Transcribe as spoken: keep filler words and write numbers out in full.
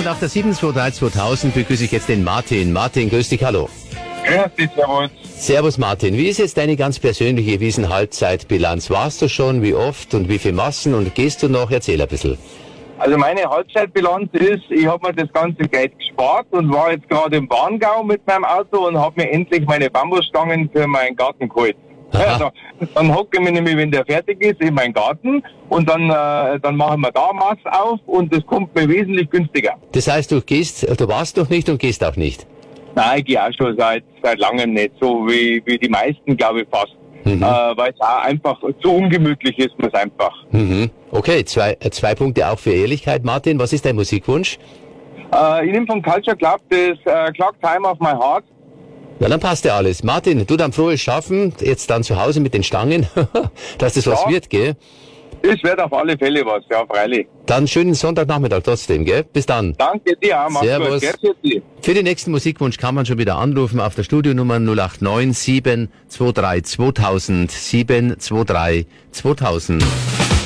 und auf der sieben zwei drei zweitausend begrüße ich jetzt den Martin. Martin, grüß dich, hallo. Grüß dich, servus. Servus Martin, wie ist jetzt deine ganz persönliche Wiesen-Halbzeitbilanz? Warst du schon, wie oft und wie viele Massen und gehst du noch? Erzähl ein bisschen. Also meine Halbzeitbilanz ist, ich habe mir das ganze Geld gespart und war jetzt gerade im Warngau mit meinem Auto und habe mir endlich meine Bambusstangen für meinen Garten geholt. Ja, dann, dann hocke ich mich nämlich, wenn der fertig ist, in meinen Garten und dann, äh, dann machen wir da Maß auf und das kommt mir wesentlich günstiger. Das heißt, du gehst, du warst noch nicht und gehst auch nicht? Nein, ich gehe auch schon seit, seit langem nicht, so wie, wie die meisten, glaube ich, fast. Mhm. Äh, weil es auch einfach zu ungemütlich ist, mir einfach. Mhm. Okay, zwei, äh, zwei Punkte auch für Ehrlichkeit. Martin, was ist dein Musikwunsch? Äh, ich nehme von Culture Club das äh, Clock Time of My Heart. Ja, dann passt ja alles. Martin, du dann frohes Schaffen, jetzt dann zu Hause mit den Stangen, dass das ja, was wird, gell? Das wird auf alle Fälle was, ja, freilich. Dann schönen Sonntagnachmittag trotzdem, gell? Bis dann. Danke dir auch, mach's Servus. gut, gell? Für, Für den nächsten Musikwunsch kann man schon wieder anrufen auf der Studionummer null acht neun sieben zwei drei zweitausend sieben zwei drei zweitausend.